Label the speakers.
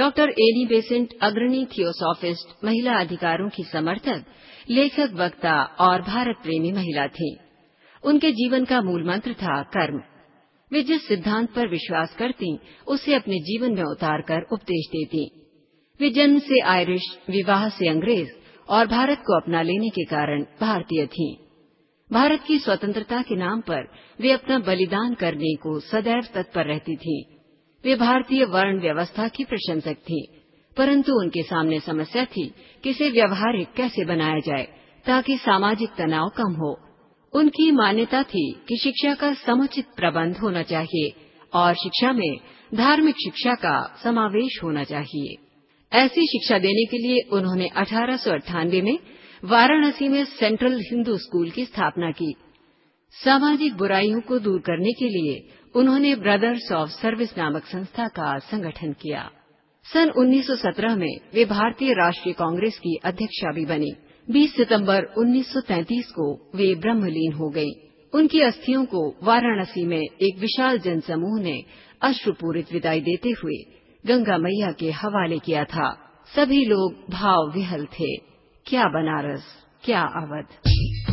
Speaker 1: Doctor Annie Besant अग्रणी theosophist, महिला अधिकारों की समर्थक, लेखक, वक्ता और भारत प्रेमी महिला थीं। उनके जीवन का मूल मंत्र था कर्म। वे जिस सिद्धांत पर विश्वास करतीं, उसे अपने जीवन में उतारकर उपदेश देतीं। वे जन्म से आयरिश, विवाह से अंग्रेज और भारत को अपना लेने के कारण भारतीय थीं। भारत की स्वतंत्रता के नाम पर वे अपना बलिदान करने को सदैव तत्पर रहती थीं। वे भारतीय वर्ण व्यवस्था की प्रशंसक थीं, परंतु उनके सामने समस्या थी कि इसे व्यवहारिक कैसे बनाया जाए ताकि सामाजिक तनाव कम हो। उनकी मान्यता थी कि शिक्षा का समुचित प्रबंध होना चाहिए और शिक्षा में धार्मिक शिक्षा का समावेश होना चाहिए। ऐसी शिक्षा देने के लिए उन्होंने 1898 में वाराणसी में सेंट्रल हिंदू स्कूल की स्थापना की। सामाजिक बुराइयों को दूर करने के लिए उन्होंने ब्रदर्स ऑफ सर्विस नामक संस्था का संगठन किया। सन 1917 में वे भारतीय राष्ट्रीय कांग्रेस की अध्यक्षा भी बनी। 20 सितंबर 1933 को वे ब्रह्मलीन हो गईं। उनकी अस्थियों को वाराणसी में एक विशाल जनसमूह ने अश्रुपूरित विदाई देते हुए गंगा मैया के हवाले किया था। सभी लोग भाव विह्वल थे। क्या बनारस, क्या अवध।